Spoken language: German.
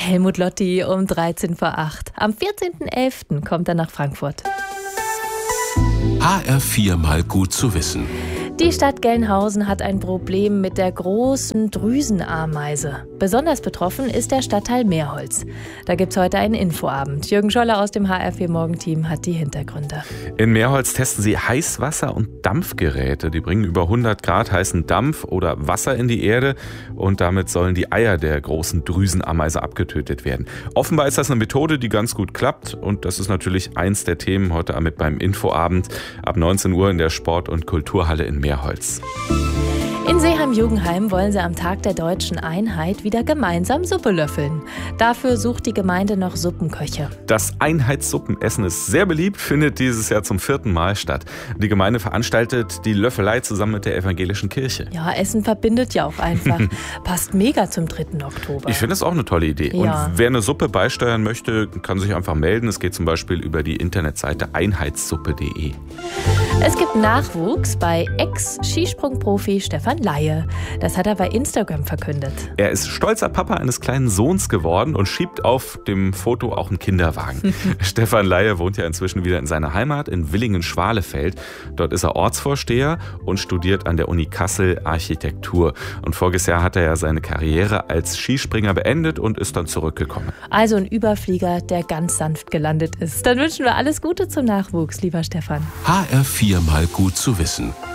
Helmut Lotti um 13 vor 8. Am 14.11. kommt er nach Frankfurt. HR4 mal gut zu wissen. Die Stadt Gelnhausen hat ein Problem mit der großen Drüsenameise. Besonders betroffen ist der Stadtteil Meerholz. Da gibt's heute einen Infoabend. Jürgen Scholler aus dem HR4 Morgenteam hat die Hintergründe. In Meerholz testen sie Heißwasser- und Dampfgeräte. Die bringen über 100 Grad heißen Dampf oder Wasser in die Erde und damit sollen die Eier der großen Drüsenameise abgetötet werden. Offenbar ist das eine Methode, die ganz gut klappt und das ist natürlich eins der Themen heute Abend beim Infoabend ab 19 Uhr in der Sport- und Kulturhalle in Meerholz. In Seeheim-Jugenheim wollen sie am Tag der Deutschen Einheit wieder gemeinsam Suppe löffeln. Dafür sucht die Gemeinde noch Suppenköche. Das Einheitssuppenessen ist sehr beliebt, findet dieses Jahr zum 4. Mal statt. Die Gemeinde veranstaltet die Löffelei zusammen mit der evangelischen Kirche. Ja, Essen verbindet ja auch einfach. Passt mega zum 3. Oktober. Ich finde das auch eine tolle Idee. Ja. Und wer eine Suppe beisteuern möchte, kann sich einfach melden. Es geht zum Beispiel über die Internetseite einheitssuppe.de. Es gibt Nachwuchs bei Ex-Skisprungprofi Stefan Laie. Das hat er bei Instagram verkündet. Er ist stolzer Papa eines kleinen Sohns geworden und schiebt auf dem Foto auch einen Kinderwagen. Stefan Laie wohnt ja inzwischen wieder in seiner Heimat in Villingen-Schwalefeld. Dort ist er Ortsvorsteher und studiert an der Uni Kassel Architektur. Und voriges Jahr hat er ja seine Karriere als Skispringer beendet und ist dann zurückgekommen. Also ein Überflieger, der ganz sanft gelandet ist. Dann wünschen wir alles Gute zum Nachwuchs, lieber Stefan. HR4 mal gut zu wissen.